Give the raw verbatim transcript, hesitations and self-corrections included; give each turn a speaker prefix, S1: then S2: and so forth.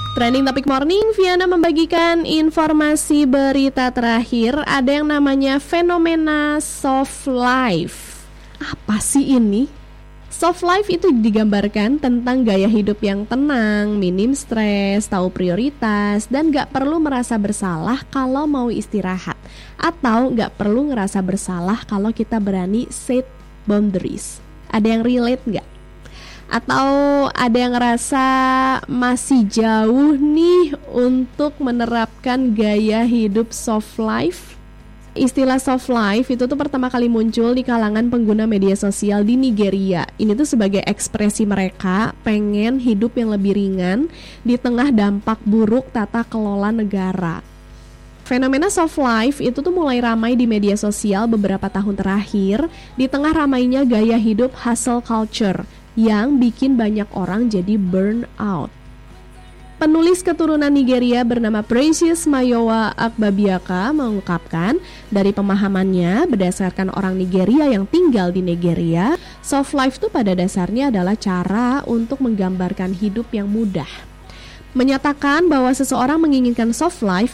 S1: Trending Topic Morning, Viana membagikan informasi berita terakhir. Ada yang namanya fenomena soft life. Apa sih ini? Soft life itu digambarkan tentang gaya hidup yang tenang, minim stres, tahu prioritas, dan gak perlu merasa bersalah kalau mau istirahat. Atau gak perlu ngerasa bersalah kalau kita berani set boundaries. Ada yang relate gak? Atau ada yang ngerasa masih jauh nih untuk menerapkan gaya hidup soft life? Istilah soft life itu tuh pertama kali muncul di kalangan pengguna media sosial di Nigeria. Ini tuh sebagai ekspresi mereka pengen hidup yang lebih ringan di tengah dampak buruk tata kelola negara. Fenomena soft life itu tuh mulai ramai di media sosial beberapa tahun terakhir di tengah ramainya gaya hidup hustle culture yang bikin banyak orang jadi burn out. Penulis keturunan Nigeria bernama Precious Mayowa Akbabiaka mengungkapkan, dari pemahamannya berdasarkan orang Nigeria yang tinggal di Nigeria, soft life itu pada dasarnya adalah cara untuk menggambarkan hidup yang mudah. Menyatakan bahwa seseorang menginginkan soft life